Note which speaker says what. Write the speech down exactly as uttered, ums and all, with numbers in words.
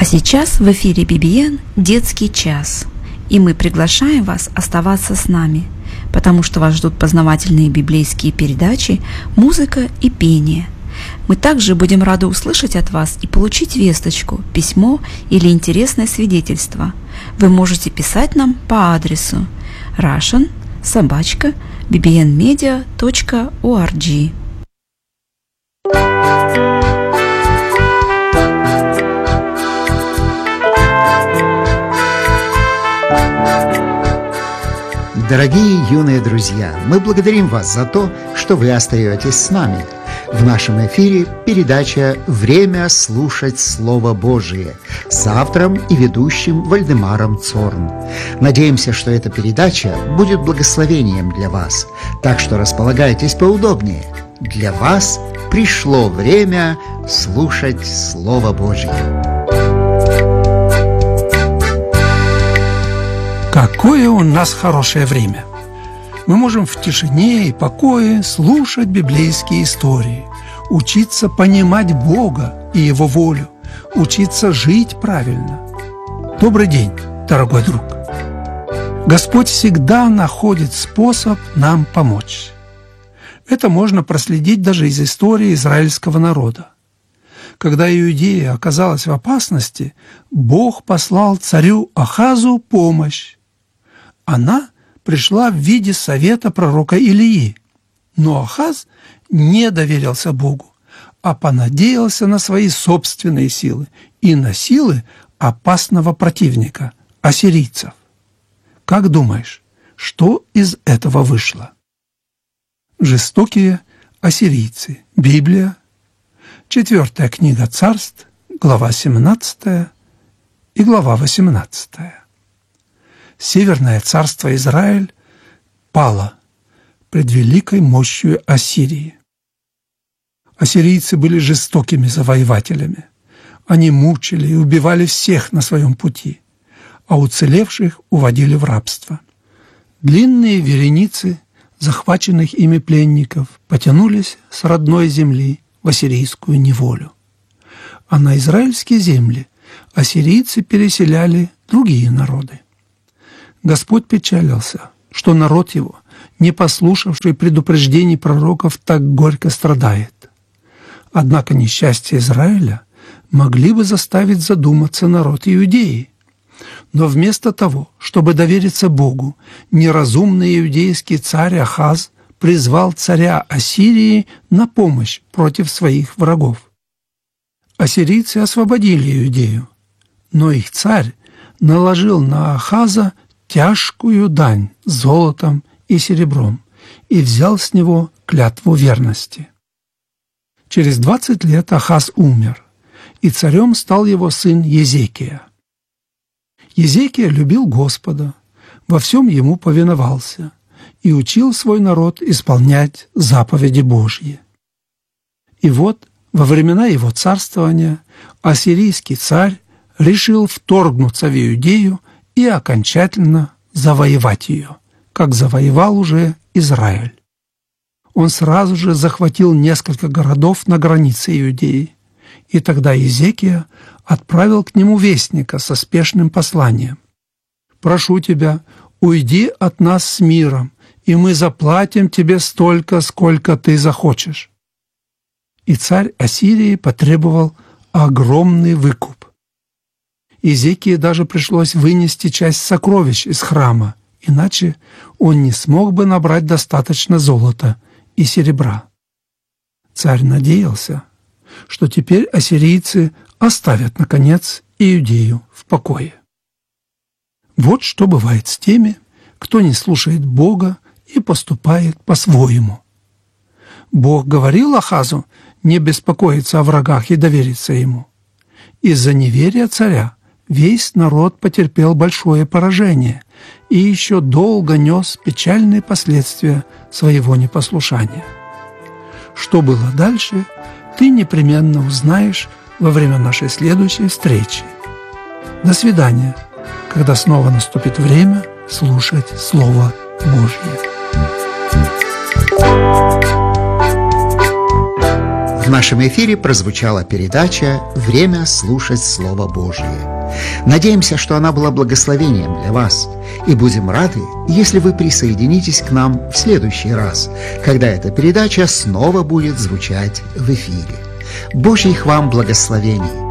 Speaker 1: А сейчас в эфире би би эн «Детский час». И мы приглашаем вас оставаться с нами, потому что вас ждут познавательные библейские передачи, музыка и пение. Мы также будем рады услышать от вас и получить весточку, письмо или интересное свидетельство. Вы можете писать нам по адресу russian собака би би эн медиа точка орг.
Speaker 2: Дорогие юные друзья, мы благодарим вас за то, что вы остаетесь с нами. В нашем эфире передача «Время слушать Слово Божие» с автором и ведущим Вальдемаром Цорн. Надеемся, что эта передача будет благословением для вас, так что располагайтесь поудобнее. Для вас пришло время слушать Слово Божие.
Speaker 3: Какое у нас хорошее время! Мы можем в тишине и покое слушать библейские истории, учиться понимать Бога и Его волю, учиться жить правильно. Добрый день, дорогой друг! Господь всегда находит способ нам помочь. Это можно проследить даже из истории израильского народа. Когда Иудея оказалась в опасности, Бог послал царю Ахазу помощь. Она пришла в виде совета пророка Илии. Но Ахаз не доверился Богу, а понадеялся на свои собственные силы и на силы опасного противника – ассирийцев. Как думаешь, что из этого вышло? Жестокие ассирийцы. Библия. Четвертая книга Царств, глава семнадцатая и глава восемнадцатая. Северное царство Израиль пало пред великой мощью Ассирии. Ассирийцы были жестокими завоевателями. Они мучили и убивали всех на своем пути, а уцелевших уводили в рабство. Длинные вереницы захваченных ими пленников потянулись с родной земли в ассирийскую неволю. А на израильские земли ассирийцы переселяли другие народы. Господь печалился, что народ его, не послушавший предупреждений пророков, так горько страдает. Однако несчастья Израиля могли бы заставить задуматься народ Иудеи. Но вместо того, чтобы довериться Богу, неразумный иудейский царь Ахаз призвал царя Ассирии на помощь против своих врагов. Ассирийцы освободили Иудею, но их царь наложил на Ахаза тяжкую дань золотом и серебром и взял с него клятву верности. Через двадцать лет Ахаз умер, и царем стал его сын Езекия. Езекия любил Господа, во всем ему повиновался и учил свой народ исполнять заповеди Божьи. И вот во времена его царствования ассирийский царь решил вторгнуться в Иудею и окончательно завоевать ее, как завоевал уже Израиль. Он сразу же захватил несколько городов на границе Иудеи, и тогда Езекия отправил к нему вестника со спешным посланием. «Прошу тебя, уйди от нас с миром, и мы заплатим тебе столько, сколько ты захочешь». И царь Ассирии потребовал огромный выкуп. Езекии даже пришлось вынести часть сокровищ из храма, иначе он не смог бы набрать достаточно золота и серебра. Царь надеялся, что теперь ассирийцы оставят, наконец, Иудею в покое. Вот что бывает с теми, кто не слушает Бога и поступает по-своему. Бог говорил Ахазу не беспокоиться о врагах и довериться ему. Из-за неверия царя весь народ потерпел большое поражение и еще долго нес печальные последствия своего непослушания. Что было дальше, ты непременно узнаешь во время нашей следующей встречи. До свидания, когда снова наступит время слушать Слово Божье.
Speaker 2: В нашем эфире прозвучала передача «Время слушать Слово Божие». Надеемся, что она была благословением для вас, и будем рады, если вы присоединитесь к нам в следующий раз, когда эта передача снова будет звучать в эфире. Божьих вам благословений!